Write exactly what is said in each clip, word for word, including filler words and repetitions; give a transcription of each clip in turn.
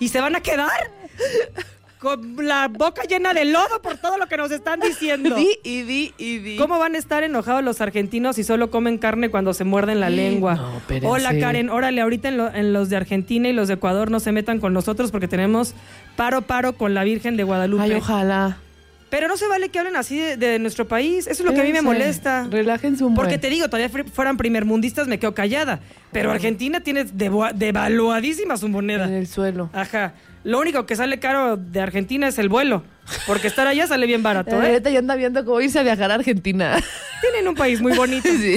y se van a quedar con la boca llena de lodo por todo lo que nos están diciendo. Di y di y di. ¿Cómo van a estar enojados los argentinos si solo comen carne cuando se muerden la lengua? No, espérense. Hola, Karen. Órale, ahorita en, lo, en los de Argentina y los de Ecuador no se metan con nosotros porque tenemos paro, paro con la Virgen de Guadalupe. Ay, ojalá. Pero no se vale que hablen así de, de nuestro país. Eso es lo que a mí me molesta. Relájense un Porque buen. te digo, todavía fueran primermundistas me quedo callada. Pero Argentina tiene devo- devaluadísima su moneda. En el suelo. Ajá. Lo único que sale caro de Argentina es el vuelo. Porque estar allá sale bien barato, ¿eh? Ahorita ya anda viendo cómo irse a viajar a Argentina. Tienen un país muy bonito. Sí.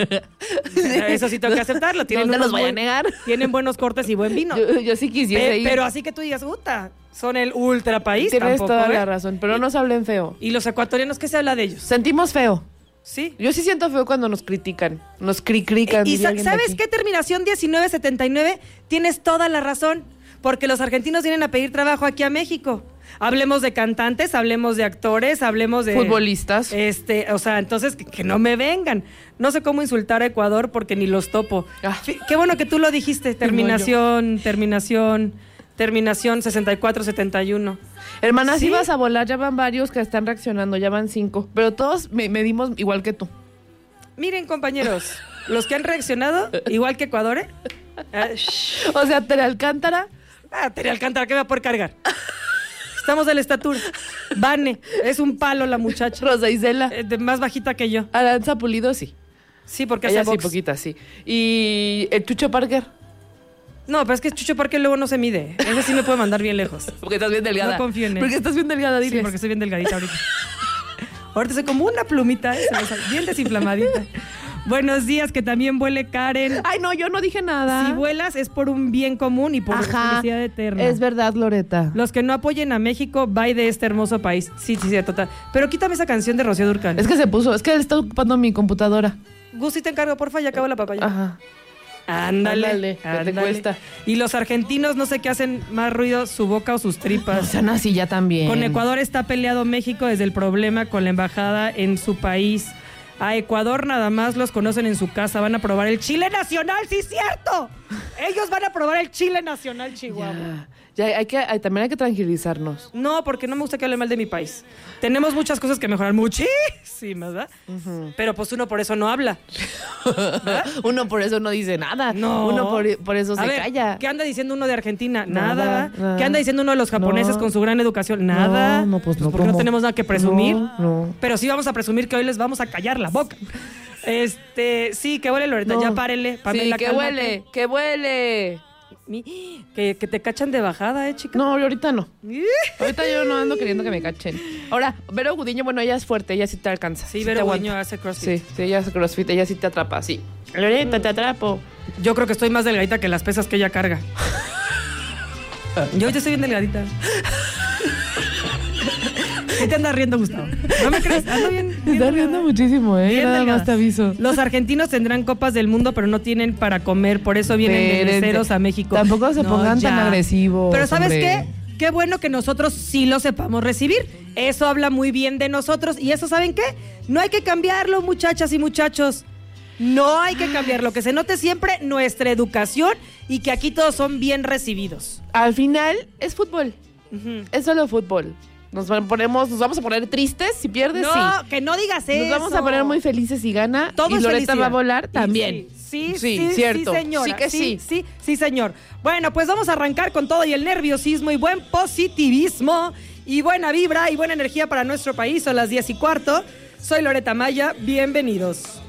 Eso sí tengo que aceptarlo. Tienen No se unos los voy a buen- negar. Tienen buenos cortes y buen vino. Yo, yo sí quisiera Pe- ir. pero así que tú digas, puta, son el ultra país. Tienes tampoco, toda ¿eh? la razón, pero no nos hablen feo. Y los ecuatorianos, ¿qué se habla de ellos? Sentimos feo. Sí. Yo sí siento feo cuando nos critican. Nos cricrican. Y diría sa- alguien de ¿sabes aquí. qué? Terminación diecinueve setenta y nueve, tienes toda la razón, porque los argentinos vienen a pedir trabajo aquí a México. Hablemos de cantantes, hablemos de actores, hablemos de... Futbolistas. Este, o sea, entonces, que, que no me vengan. No sé cómo insultar a Ecuador porque ni los topo. Ah. Fi- Qué bueno que tú lo dijiste. Terminación, terminación, terminación sesenta y cuatro setenta y uno. Hermana, ¿Sí? si vas a volar, ya van varios que están reaccionando, ya van cinco. Pero todos me- medimos igual que tú. Miren, compañeros, los que han reaccionado, igual que Ecuador, ¿eh? Ah, shh. O sea, Tere Alcántara. Ah, Tere Alcántara, ¿qué va a poder cargar? Estamos de la estatura. Vane, es un palo la muchacha. Rosa Isela. Eh, de- más bajita que yo. Aranza Pulido, sí. Sí, porque Ella hace sí, box. poquita, sí. Y el Chucho Parker. No, pero es que Chucho Parque luego no se mide. Ese sí me puede mandar bien lejos. Porque estás bien delgada. No confío en él. Porque estás bien delgada, Sí, diles. porque soy bien delgadita ahorita. Ahorita soy como una plumita, ¿eh? Se me sale bien desinflamadita. Buenos días, que también vuele Karen. Ay, no, yo no dije nada. Si vuelas es por un bien común y por Ajá, felicidad eterna. es verdad, Loreta. Los que no apoyen a México, bye de este hermoso país. Sí, sí, sí, total. Pero quítame esa canción de Rocío Dúrcal. Es que se puso, es que él está ocupando mi computadora. Gusti, te encargo, porfa, ya acabo la papaya. Ajá. Ándale, Ándale, ¿qué te cuesta? Y los argentinos no sé qué hacen más ruido, su boca o sus O tripas. sea, así ya también. Con Ecuador está peleado México desde el problema con la embajada en su país. A Ecuador nada más los conocen en su casa. Van a probar el chile nacional, sí es cierto. Ellos van a probar el chile nacional, Chihuahua. Ya, ya hay que, hay- también hay que tranquilizarnos. No, porque no me gusta que hable mal de mi país. Tenemos muchas cosas que mejorar, muchísimas, ¿verdad? Pero pues uno por eso no habla. Uno por eso no dice nada. No. Uno por, por eso A se ver, calla. ¿qué anda diciendo uno de Argentina? Nada, Nada. nada. ¿Qué anda diciendo uno de los japoneses No. con su gran educación? Nada. No, no, pues no, porque no ¿cómo? tenemos nada que presumir. No, no. Pero sí vamos a presumir que hoy les vamos a callar la boca. Este, sí, que huele, Loreta, No. ya párele. Sí, Pamela, que cálmate. huele, que huele. Mi- Que, que te cachan de bajada, ¿eh, chica? No, ahorita no. Ahorita yo no ando queriendo que me cachen. Ahora, Vero Gudiño, bueno, ella es fuerte, ella sí te alcanza. Sí, te Vero aguanta. Gudiño hace crossfit. Sí, sí, ella hace crossfit, ella sí te atrapa, sí. Loreta, te atrapo. Yo creo que estoy más delgadita que las pesas que ella carga. Yo ya estoy bien delgadita. ¿Qué te andas riendo, Gustavo? ¿No me crees? Ando bien. Te bien está delgada. riendo muchísimo, ¿eh? Bien Nada delgada. más te aviso. Los argentinos tendrán copas del mundo, pero no tienen para comer. Por eso vienen de Espérense. meseros a México. Tampoco se No, pongan tan ya. agresivos, Pero ¿sabes hombre. qué? Qué bueno que nosotros sí lo sepamos recibir. Eso habla muy bien de nosotros. Y eso, ¿saben qué? No hay que cambiarlo, muchachas y muchachos. No hay que cambiarlo. Que se note siempre nuestra educación y que aquí todos son bien recibidos. Al final, es fútbol. Ujú. Es solo fútbol. Nos ponemos, nos vamos a poner tristes si pierdes, No, sí. que no digas eso. Nos vamos a poner muy felices si gana. Todo y es Loreta felicidad. va a volar Y también. Sí, sí, Sí, sí, cierto. sí, señora. Sí que sí. Sí, sí, señor. Bueno, pues vamos a arrancar con todo y el nerviosismo y buen positivismo y buena vibra y buena energía para nuestro país. Son las diez y cuarto. Soy Loreta Maya. Bienvenidos.